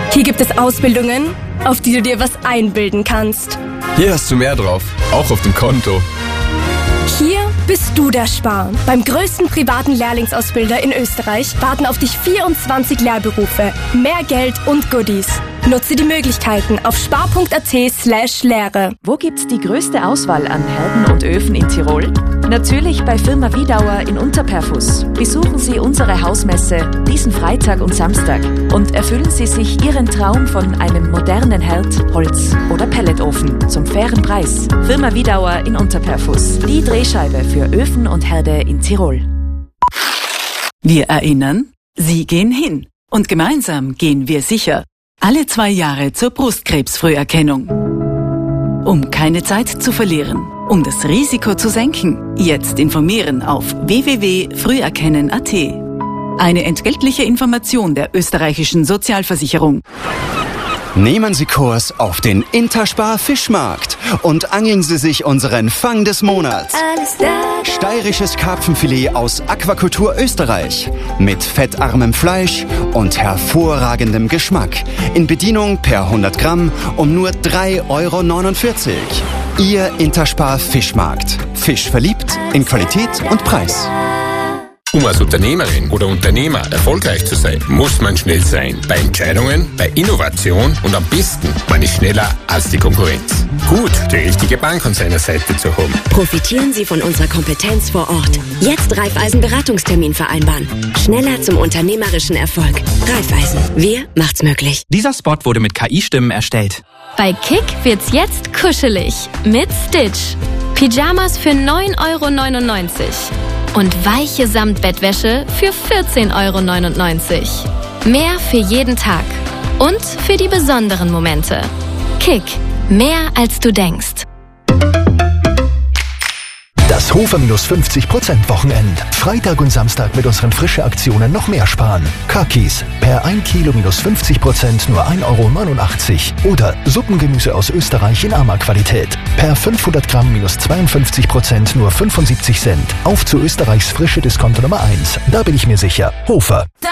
Hier gibt es Ausbildungen, auf die du dir was einbilden kannst. Hier hast du mehr drauf, auch auf dem Konto. Hier bist du der Spar. Beim größten privaten Lehrlingsausbilder in Österreich warten auf dich 24 Lehrberufe, mehr Geld und Goodies. Nutze die Möglichkeiten auf spar.at/Lehre. Wo gibt's die größte Auswahl an Herden und Öfen in Tirol? Natürlich bei Firma Wiedauer in Unterperfus. Besuchen Sie unsere Hausmesse diesen Freitag und Samstag und erfüllen Sie sich Ihren Traum von einem modernen Herd, Holz- oder Pelletofen zum fairen Preis. Firma Wiedauer in Unterperfus. Die Drehscheibe für Öfen und Herde in Tirol. Wir erinnern, Sie gehen hin. Und gemeinsam gehen wir sicher. Alle 2 Jahre zur Brustkrebsfrüherkennung. Um keine Zeit zu verlieren, um das Risiko zu senken, jetzt informieren auf www.früherkennen.at. Eine entgeltliche Information der österreichischen Sozialversicherung. Nehmen Sie Kurs auf den Interspar Fischmarkt und angeln Sie sich unseren Fang des Monats. Steirisches Karpfenfilet aus Aquakultur Österreich mit fettarmem Fleisch und hervorragendem Geschmack. In Bedienung per 100 Gramm um nur 3,49 €. Ihr Interspar Fischmarkt. Fisch verliebt in Qualität und Preis. Um als Unternehmerin oder Unternehmer erfolgreich zu sein, muss man schnell sein. Bei Entscheidungen, bei Innovation und am besten, man ist schneller als die Konkurrenz. Gut, die richtige Bank an seiner Seite zu haben. Profitieren Sie von unserer Kompetenz vor Ort. Jetzt Raiffeisen-Beratungstermin vereinbaren. Schneller zum unternehmerischen Erfolg. Raiffeisen. Wir macht's möglich. Dieser Spot wurde mit KI-Stimmen erstellt. Bei Kick wird's jetzt kuschelig mit Stitch. Pyjamas für 9,99 € und weiche Samtbettwäsche für 14,99 €. Mehr für jeden Tag und für die besonderen Momente. Kick. Mehr als du denkst. Das Hofer -50% Wochenend. Freitag und Samstag mit unseren frischen Aktionen noch mehr sparen. Kakis per 1 Kilo -50% nur 1,89 € oder Suppengemüse aus Österreich in armer Qualität. Per 500 Gramm -52% nur 75 Cent. Auf zu Österreichs frische Discounter Nummer 1. Da bin ich mir sicher. Hofer.